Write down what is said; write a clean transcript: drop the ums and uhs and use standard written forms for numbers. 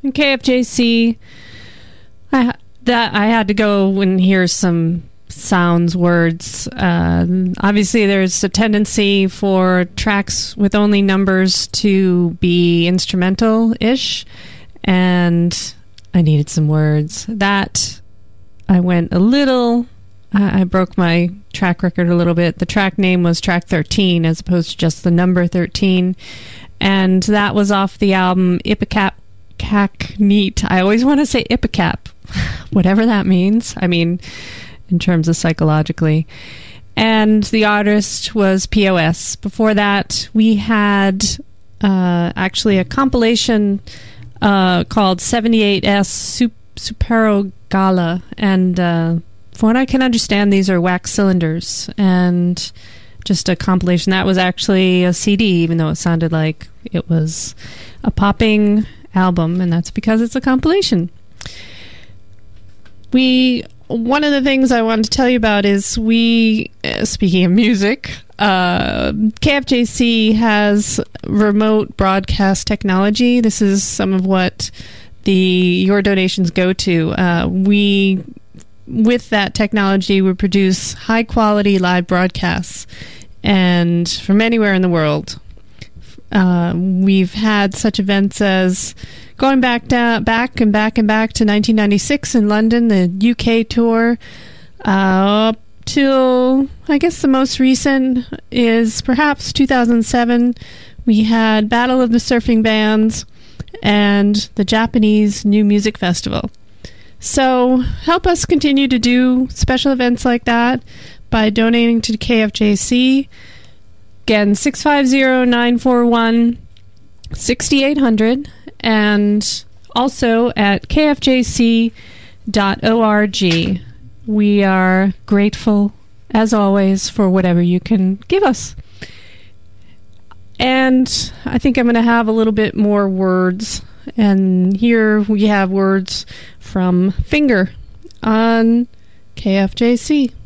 in KFJC, I had to go and hear some sounds, words. Obviously, there's a tendency for tracks with only numbers to be instrumental-ish, and I needed some words. That I went a little... I broke my track record a little bit. The track name was track 13 as opposed to just the number 13. And that was off the album Ipecac Neat. I always want to say Ipecac, whatever that means. I mean, in terms of psychologically. And the artist was POS. Before that, we had actually a compilation called 78S Supero Gala. And from what I can understand, these are wax cylinders. And just a compilation. That was actually a CD, even though it sounded like it was a popping album. And that's because it's a compilation. One of the things I wanted to tell you about is speaking of music, KFJC has remote broadcast technology. This is some of what your donations go to. With that technology, we produce high-quality live broadcasts, and from anywhere in the world. We've had such events as going back to 1996 in London, the UK tour, up till, I guess the most recent is perhaps 2007. We had Battle of the Surfing Bands and the Japanese New Music Festival. So help us continue to do special events like that by donating to KFJC. Again, 650-941-6800, and also at kfjc.org. We are grateful, as always, for whatever you can give us. And I think I'm going to have a little bit more words. And here we have words from Finger on KFJC.